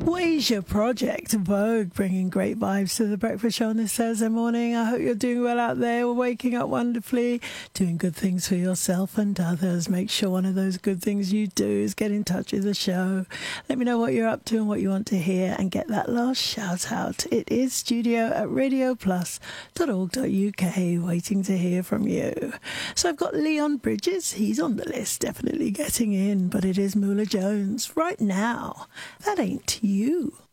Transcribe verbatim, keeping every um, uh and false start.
Wasia Project, Vogue, bringing great vibes to the breakfast show on this Thursday morning. I hope you're doing well out there, waking up wonderfully, doing good things for yourself and others. Make sure one of those good things you do is get in touch with the show. Let me know what you're up to and what you want to hear, and get that last shout out. It is studio at radio plus dot org dot U K, waiting to hear from you. So I've got Leon Bridges. He's on the list, definitely getting in, but it is Moolah Jones right now. That ain't you.